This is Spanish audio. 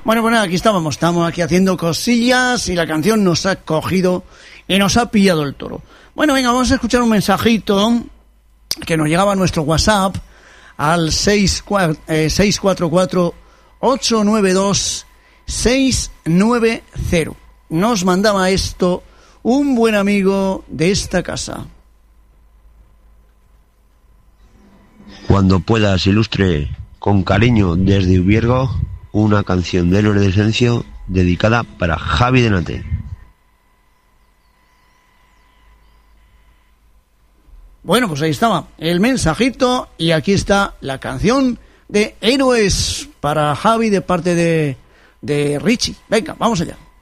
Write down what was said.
Bueno, pues nada, aquí estamos aquí haciendo cosillas y la canción nos ha cogido y nos ha pillado el toro. Bueno, venga, vamos a escuchar un mensajito que nos llegaba a nuestro WhatsApp al 644-892-690. Nos mandaba esto un buen amigo de esta casa. Cuando puedas, ilustre con cariño desde Ubiergo una canción de Lourdes de Esencio dedicada para Javi de Nate. Bueno, pues ahí estaba el mensajito y aquí está la canción de Héroes para Javi de parte de Richie. Venga, vamos allá.